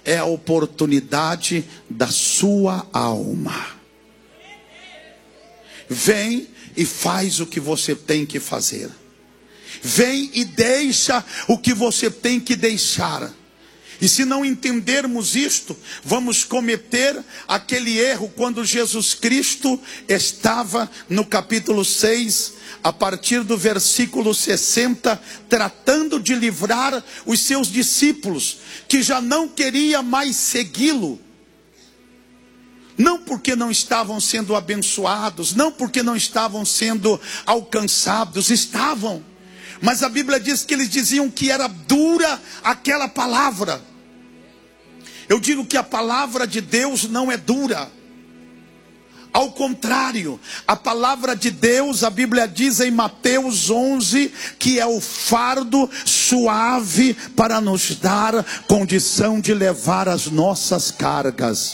é a oportunidade da sua alma. Vem e faz o que você tem que fazer. Vem e deixa o que você tem que deixar. E se não entendermos isto, vamos cometer aquele erro quando Jesus Cristo estava no capítulo 6, a partir do versículo 60, tratando de livrar os seus discípulos, que já não queriam mais segui-lo. Não porque não estavam sendo abençoados, não porque não estavam sendo alcançados, estavam. Mas a Bíblia diz que eles diziam que era dura aquela palavra. Eu digo que a palavra de Deus não é dura. Ao contrário, a palavra de Deus, a Bíblia diz em Mateus 11, que é o fardo suave para nos dar condição de levar as nossas cargas.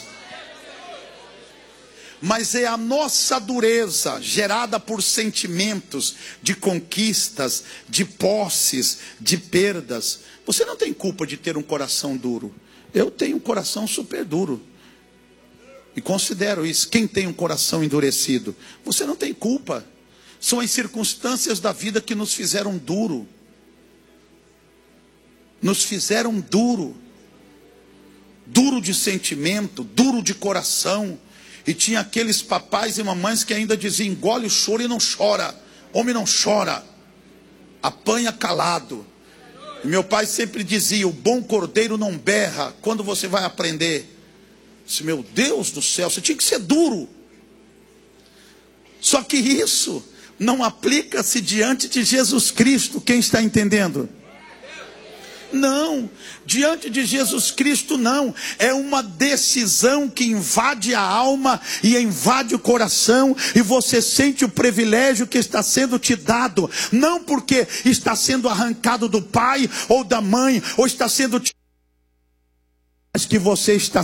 Mas é a nossa dureza, gerada por sentimentos de conquistas, de posses, de perdas. Você não tem culpa de ter um coração duro. Eu tenho um coração super duro. E considero isso. Quem tem um coração endurecido? Você não tem culpa. São as circunstâncias da vida que nos fizeram duro. Nos fizeram duro. Duro de sentimento, duro de coração. E tinha aqueles papais e mamães que ainda diziam: engole o choro e não chora. Homem não chora. Apanha calado. E meu pai sempre dizia: o bom cordeiro não berra. Quando você vai aprender? Disse: meu Deus do céu, você tinha que ser duro. Só que isso não aplica-se diante de Jesus Cristo. Quem está entendendo? Não, diante de Jesus Cristo não. É uma decisão que invade a alma e invade o coração, e você sente o privilégio que está sendo te dado, não porque está sendo arrancado do pai ou da mãe, ou está sendo, mas que você está